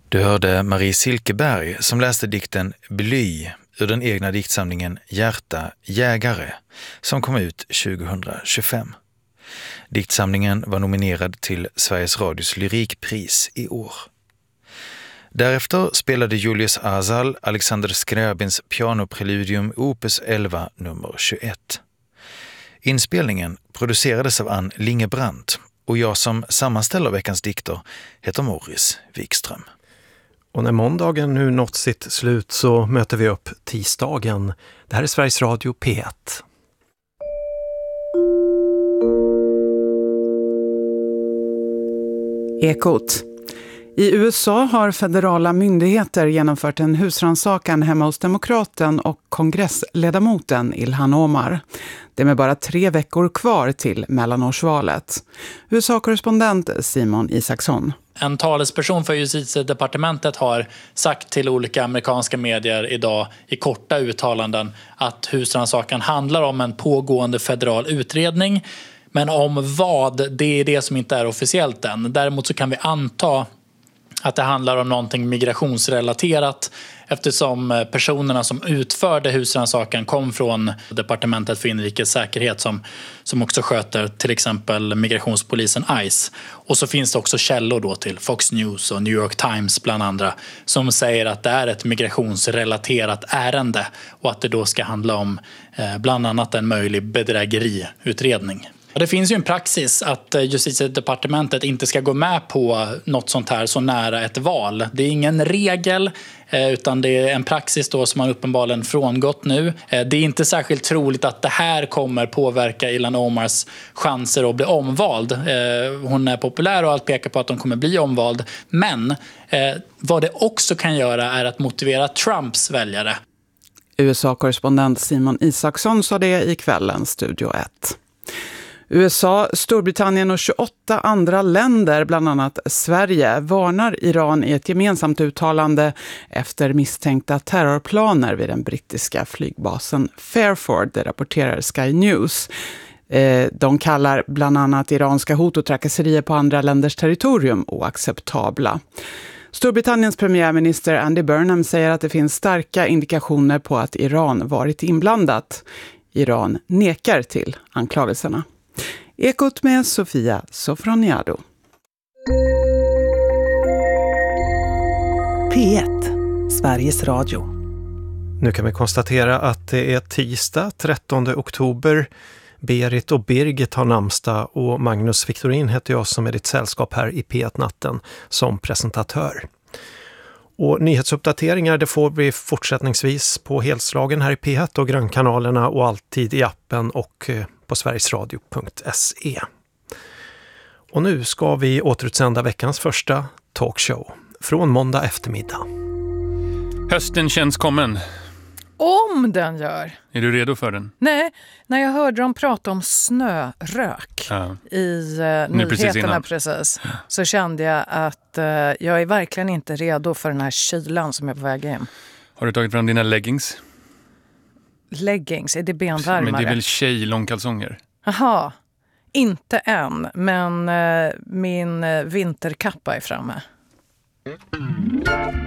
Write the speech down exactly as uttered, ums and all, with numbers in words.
Du hörde Marie Silkeberg som läste dikten Bly ur den egna diktsamlingen Hjärta jägare som kom ut tjugohundratjugofem. Diktsamlingen var nominerad till Sveriges Radios lyrikpris i år. Därefter spelade Julius Azal Alexander Scriabins pianopreludium opus elva nummer tjugoett. Inspelningen producerades av Ann Lingebrandt och jag som sammanställer veckans dikter heter Morris Wikström. Och när måndagen nu nått sitt slut så möter vi upp tisdagen. Det här är Sveriges Radio P ett. Ekot. I U S A har federala myndigheter genomfört en husrannsakan hemma hos demokraten och kongressledamoten Ilhan Omar. Det är med bara tre veckor kvar till mellanårsvalet. U S A-korrespondent Simon Isaksson. En talesperson för justitiedepartementet har sagt till olika amerikanska medier idag i korta uttalanden att husrannsakan handlar om en pågående federal utredning. Men om vad, det är det som inte är officiellt än. Däremot så kan vi anta att det handlar om någonting migrationsrelaterat eftersom personerna som utförde husrannsakan kom från Departementet för inrikes säkerhet som, som också sköter till exempel migrationspolisen ICE. Och så finns det också källor då till Fox News och New York Times bland andra som säger att det är ett migrationsrelaterat ärende och att det då ska handla om eh, bland annat en möjlig bedrägeriutredning. Det finns ju en praxis att justitiedepartementet inte ska gå med på något sånt här så nära ett val. Det är ingen regel utan det är en praxis då som man uppenbarligen frångått nu. Det är inte särskilt troligt att det här kommer påverka Ilhan Omars chanser att bli omvald. Hon är populär och allt pekar på att hon kommer bli omvald. Men vad det också kan göra är att motivera Trumps väljare. U S A-korrespondent Simon Isaksson sa det i kvällens Studio ett. U S A, Storbritannien och tjugoåtta andra länder, bland annat Sverige, varnar Iran i ett gemensamt uttalande efter misstänkta terrorplaner vid den brittiska flygbasen Fairford, det rapporterar Sky News. De kallar bland annat iranska hot och trakasserier på andra länders territorium oacceptabla. Storbritanniens premiärminister Andy Burnham säger att det finns starka indikationer på att Iran varit inblandat. Iran nekar till anklagelserna. Ekot med Sofia Sofroniado. P ett, Sveriges Radio. Nu kan vi konstatera att det är tisdag trettonde oktober. Berit och Birgit har namnsdag och Magnus Victorin heter jag som är ditt sällskap här i P ett-natten som presentatör. Och nyhetsuppdateringar det får vi fortsättningsvis på helslagen här i P ett och grönkanalerna och alltid i appen och på sverigesradio punkt se. Och nu ska vi återutsända veckans första talkshow från måndag eftermiddag. Hösten känns kommen. Om den gör. Är du redo för den? Nej, när jag hörde dem prata om snörök ja. i uh, nyheterna precis, precis så kände jag att uh, jag är verkligen inte redo för den här kylan som är på väg hem. Har du tagit fram dina leggings? Leggings, är det benvärmare? Men det är väl tjej-långkalsonger? Jaha, inte än, men uh, min uh, vinterkappa är framme.